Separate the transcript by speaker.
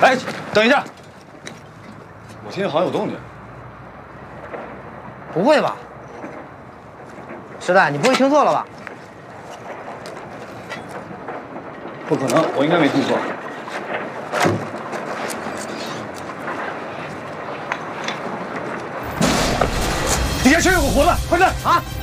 Speaker 1: 哎，等一下，我听见好像有动静。
Speaker 2: 不会吧？石蛋，你不会听错了吧？
Speaker 1: 不可能，我应该没听错。底下全有个活的，快点啊！